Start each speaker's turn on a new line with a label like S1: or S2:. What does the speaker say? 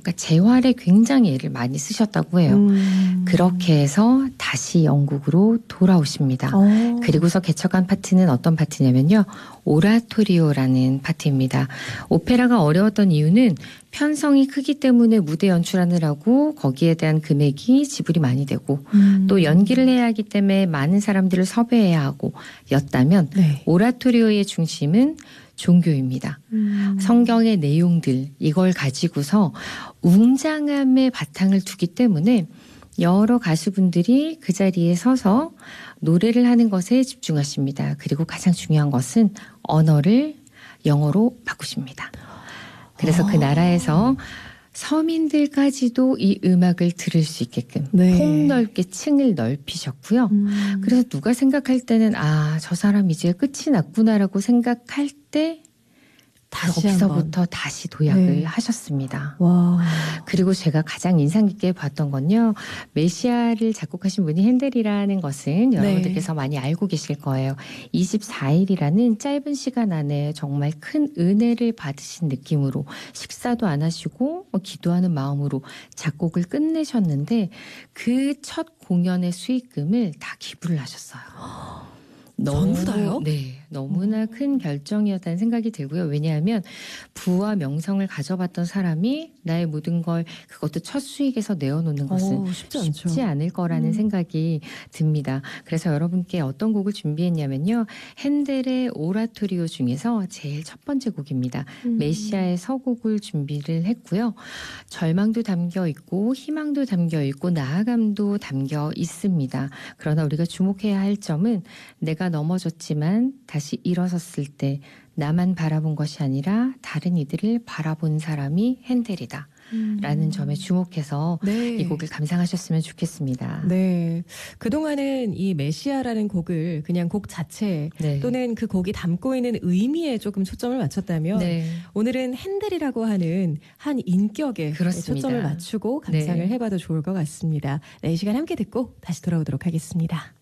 S1: 그러니까 재활에 굉장히 애를 많이 쓰셨다고 해요. 그렇게 해서 다시 영국으로 돌아오십니다. 그리고서 개척한 파트는 어떤 파트냐면요. 오라토리오라는 파트입니다. 오페라가 어려웠던 이유는 편성이 크기 때문에 무대 연출하느라고 거기에 대한 금액이 지불이 많이 되고 또 연기를 해야 하기 때문에 많은 사람들을 섭외해야 하고 였다면
S2: 네.
S1: 오라토리오의 중심은 종교입니다. 성경의 내용들 이걸 가지고서 웅장함의 바탕을 두기 때문에 여러 가수분들이 그 자리에 서서 노래를 하는 것에 집중하십니다. 그리고 가장 중요한 것은 언어를 영어로 바꾸십니다. 그래서 그 나라에서 서민들까지도 이 음악을 들을 수 있게끔
S2: 네.
S1: 폭넓게 층을 넓히셨고요. 그래서 누가 생각할 때는 저 사람 이제 끝이 났구나라고 생각할 때
S2: 다시
S1: 거기서부터 다시 도약을
S2: 네.
S1: 하셨습니다.
S2: 와.
S1: 그리고 제가 가장 인상 깊게 봤던 건요. 메시아를 작곡하신 분이 핸델이라는 것은 여러분들께서 많이 알고 계실 거예요. 24일이라는 짧은 시간 안에 정말 큰 은혜를 받으신 느낌으로 식사도 안 하시고 기도하는 마음으로 작곡을 끝내셨는데 그 첫 공연의 수익금을 다 기부를 하셨어요.
S2: 전부 다요?
S1: 네. 너무나 큰 결정이었다는 생각이 들고요. 왜냐하면 부와 명성을 가져봤던 사람이 나의 모든 걸 그것도 첫 수익에서 내어놓는 것은 쉽지 않을 거라는 생각이 듭니다. 그래서 여러분께 어떤 곡을 준비했냐면요. 핸델의 오라토리오 중에서 제일 첫 번째 곡입니다. 메시아의 서곡을 준비를 했고요. 절망도 담겨 있고 희망도 담겨 있고 나아감도 담겨 있습니다. 그러나 우리가 주목해야 할 점은 내가 넘어졌지만 다시 일어섰을 때 나만 바라본 것이 아니라 다른 이들을 바라본 사람이 핸델이다. 라는 점에 주목해서
S2: 네.
S1: 이 곡을 감상하셨으면 좋겠습니다.
S2: 네. 그동안은 이 메시아라는 곡을 그냥 곡 자체
S1: 네.
S2: 또는 그 곡이 담고 있는 의미에 조금 초점을 맞췄다면
S1: 네.
S2: 오늘은 핸델이라고 하는 한 인격에
S1: 그렇습니다.
S2: 초점을 맞추고 감상을
S1: 네.
S2: 해봐도 좋을 것 같습니다. 네, 이 시간 함께 듣고 다시 돌아오도록 하겠습니다.